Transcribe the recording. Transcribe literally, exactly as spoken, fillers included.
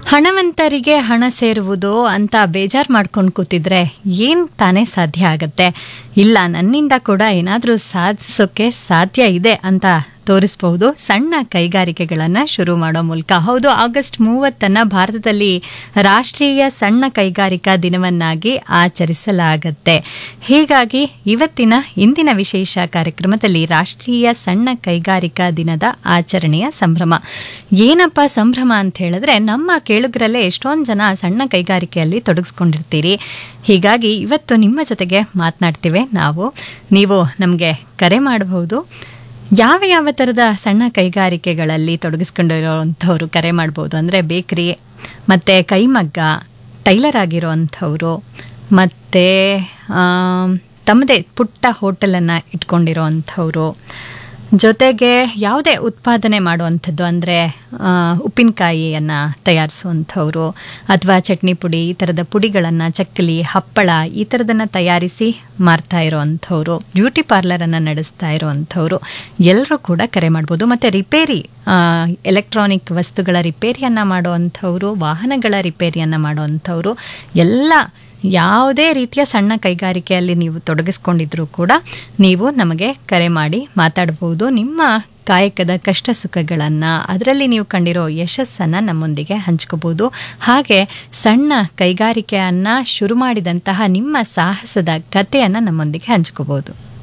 ಹಣವಂತರಿಗೆ ಹಣ ಸೇರುವುದು ಅಂತ ಬೇಜಾರು ಮಾಡ್ಕೊಂಡು ಕೂತಿದ್ರೆ ಏನು ತಾನೇ ಸಾಧ್ಯ ಆಗತ್ತೆ? ಇಲ್ಲ, ನನ್ನಿಂದ ಕೂಡ ಏನಾದರೂ ಸಾಧಿಸೋಕ್ಕೆ ಸಾಧ್ಯ ಇದೆ ಅಂತ ತೋರಿಸಬಹುದು ಸಣ್ಣ ಕೈಗಾರಿಕೆಗಳನ್ನು ಶುರು ಮಾಡೋ ಮೂಲಕ. ಹೌದು, ಆಗಸ್ಟ್ ಮೂವತ್ತನ್ನು ಭಾರತದಲ್ಲಿ ರಾಷ್ಟ್ರೀಯ ಸಣ್ಣ ಕೈಗಾರಿಕಾ ದಿನವನ್ನಾಗಿ ಆಚರಿಸಲಾಗತ್ತೆ. ಹೀಗಾಗಿ ಇವತ್ತಿನ ಇಂದಿನ ವಿಶೇಷ ಕಾರ್ಯಕ್ರಮದಲ್ಲಿ ರಾಷ್ಟ್ರೀಯ ಸಣ್ಣ ಕೈಗಾರಿಕಾ ದಿನದ ಆಚರಣೆಯ ಸಂಭ್ರಮ. ಏನಪ್ಪ ಸಂಭ್ರಮ ಅಂತ ಹೇಳಿದ್ರೆ, ನಮ್ಮ ಕೇಳುಗರಲ್ಲೇ ಎಷ್ಟೊಂದು ಜನ ಸಣ್ಣ ಕೈಗಾರಿಕೆಯಲ್ಲಿ ತೊಡಗಿಸ್ಕೊಂಡಿರ್ತೀರಿ. ಹೀಗಾಗಿ ಇವತ್ತು ನಿಮ್ಮ ಜೊತೆಗೆ ಮಾತನಾಡ್ತೀವಿ ನಾವು. ನೀವು ನಮಗೆ ಕರೆ ಮಾಡಬಹುದು. ಯಾವ ಯಾವ ಥರದ ಸಣ್ಣ ಕೈಗಾರಿಕೆಗಳಲ್ಲಿ ತೊಡಗಿಸ್ಕೊಂಡಿರೋವಂಥವ್ರು ಕರೆ ಮಾಡ್ಬೋದು ಅಂದರೆ, ಬೇಕ್ರಿ ಮತ್ತು ಕೈಮಗ್ಗ, ಟೈಲರ್ ಆಗಿರೋವಂಥವ್ರು, ಮತ್ತು ತಮ್ಮದೇ ಪುಟ್ಟ ಹೋಟೆಲನ್ನು ಇಟ್ಕೊಂಡಿರೋ ಅಂಥವ್ರು, ಜೊತೆಗೆ ಯಾವುದೇ ಉತ್ಪಾದನೆ ಮಾಡುವಂಥದ್ದು ಅಂದರೆ ಉಪ್ಪಿನಕಾಯಿಯನ್ನು ತಯಾರಿಸುವಂಥವ್ರು ಅಥವಾ ಚಟ್ನಿ ಪುಡಿ, ಈ ಥರದ ಪುಡಿಗಳನ್ನು, ಚಕ್ಕಲಿ, ಹಪ್ಪಳ ಈ ಥರದನ್ನು ತಯಾರಿಸಿ ಮಾರ್ತಾ ಇರೋವಂಥವ್ರು, ಬ್ಯೂಟಿ ಪಾರ್ಲರನ್ನು ನಡೆಸ್ತಾ ಇರೋವಂಥವ್ರು ಎಲ್ಲರೂ ಕೂಡ ಕರೆ ಮಾಡ್ಬೋದು. ಮತ್ತು ರಿಪೇರಿ, ಎಲೆಕ್ಟ್ರಾನಿಕ್ ವಸ್ತುಗಳ ರಿಪೇರಿಯನ್ನು ಮಾಡುವಂಥವ್ರು, ವಾಹನಗಳ ರಿಪೇರಿಯನ್ನು ಮಾಡುವಂಥವ್ರು, ಎಲ್ಲ ಯಾವುದೇ ರೀತಿಯ ಸಣ್ಣ ಕೈಗಾರಿಕೆಯಲ್ಲಿ ನೀವು ತೊಡಗಿಸ್ಕೊಂಡಿದ್ರೂ ಕೂಡ ನೀವು ನಮಗೆ ಕರೆ ಮಾಡಿ ಮಾತಾಡ್ಬೋದು. ನಿಮ್ಮ ಕಾಯಕದ ಕಷ್ಟ ಸುಖಗಳನ್ನು, ಅದರಲ್ಲಿ ನೀವು ಕಂಡಿರೋ ಯಶಸ್ಸನ್ನು ನಮ್ಮೊಂದಿಗೆ ಹಂಚ್ಕೋಬೋದು. ಹಾಗೆ ಸಣ್ಣ ಕೈಗಾರಿಕೆಯನ್ನು ಶುರು ಮಾಡಿದಂತಹ ನಿಮ್ಮ ಸಾಹಸದ ಕಥೆಯನ್ನು ನಮ್ಮೊಂದಿಗೆ ಹಂಚ್ಕೋಬೋದು.